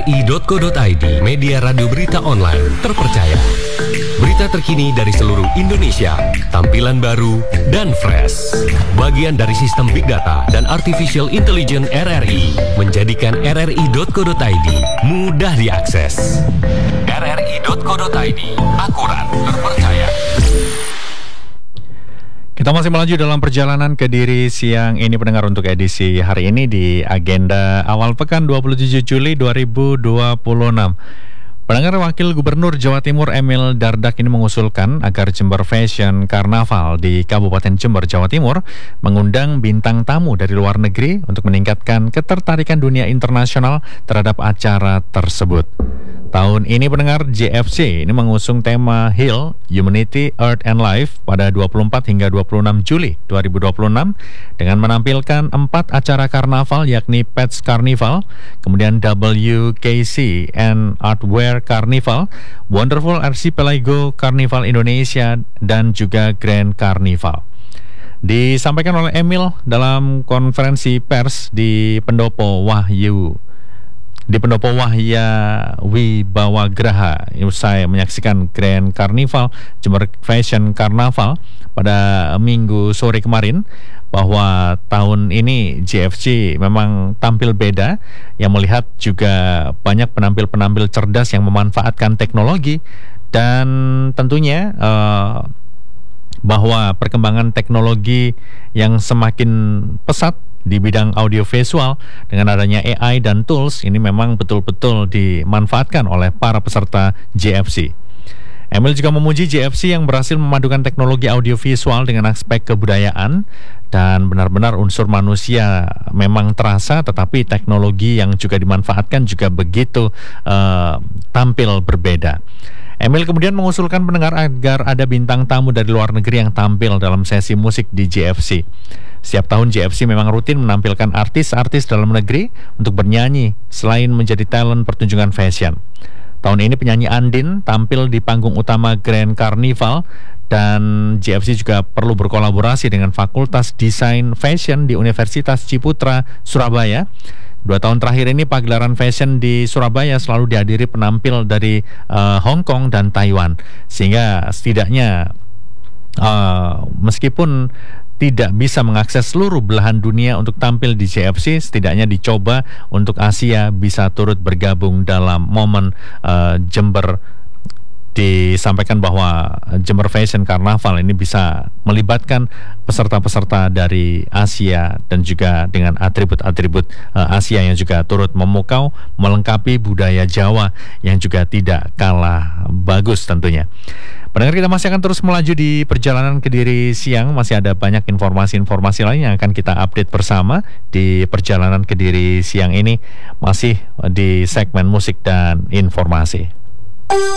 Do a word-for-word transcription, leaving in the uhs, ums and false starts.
i dot co dot i d, media radio berita online terpercaya. Berita terkini dari seluruh Indonesia, tampilan baru dan fresh. Bagian dari sistem Big Data dan Artificial Intelligence R R I, menjadikan r r i dot co dot i d mudah diakses. r r i dot co dot i d, akurat, terpercaya. Kita masih melaju dalam perjalanan Kediri siang ini pendengar, untuk edisi hari ini di agenda awal pekan dua puluh tujuh Juli dua ribu dua puluh enam. Pendengar, Wakil Gubernur Jawa Timur Emil Dardak ini mengusulkan agar Jember Fashion Carnaval di Kabupaten Jember, Jawa Timur mengundang bintang tamu dari luar negeri untuk meningkatkan ketertarikan dunia internasional terhadap acara tersebut. Tahun ini pendengar, J F C ini mengusung tema Heal, Humanity, Earth and Life pada dua puluh empat hingga dua puluh enam Juli dua ribu dua puluh enam dengan menampilkan empat acara karnaval, yakni Pets Carnival, kemudian W K C and Artwear Carnival, Wonderful Archipelago Carnival Indonesia, dan juga Grand Carnival. Disampaikan oleh Emil dalam konferensi pers di Pendopo Wahyu di Pendopo Wahya Wibawa Graha usai menyaksikan Grand Carnival Jember Fashion Carnaval pada Minggu sore kemarin, bahwa tahun ini J F C memang tampil beda, yang melihat juga banyak penampil-penampil cerdas yang memanfaatkan teknologi, dan tentunya uh, bahwa perkembangan teknologi yang semakin pesat di bidang audiovisual dengan adanya A I dan tools ini memang betul-betul dimanfaatkan oleh para peserta J F C. Emil juga memuji J F C yang berhasil memadukan teknologi audiovisual dengan aspek kebudayaan, dan benar-benar unsur manusia memang terasa, tetapi teknologi yang juga dimanfaatkan juga begitu uh, tampil berbeda. Emil kemudian mengusulkan pendengar agar ada bintang tamu dari luar negeri yang tampil dalam sesi musik di J F C. Setiap tahun J F C memang rutin menampilkan artis-artis dalam negeri untuk bernyanyi selain menjadi talent pertunjukan fashion. Tahun ini penyanyi Andin tampil di panggung utama Grand Carnival, dan J F C juga perlu berkolaborasi dengan Fakultas Desain Fashion di Universitas Ciputra, Surabaya. Dua tahun terakhir ini pagelaran fashion di Surabaya selalu dihadiri penampil dari uh, Hong Kong dan Taiwan, sehingga setidaknya uh, meskipun tidak bisa mengakses seluruh belahan dunia untuk tampil di J F C, setidaknya dicoba untuk Asia bisa turut bergabung dalam momen uh, Jember. Disampaikan bahwa Jember Fashion Carnaval ini bisa melibatkan peserta-peserta dari Asia dan juga dengan atribut-atribut uh, Asia yang juga turut memukau, melengkapi budaya Jawa yang juga tidak kalah bagus tentunya. Pendengar, kita masih akan terus melaju di perjalanan Kediri siang. Masih ada banyak informasi-informasi lain yang akan kita update bersama di perjalanan Kediri siang ini, masih di segmen musik dan informasi.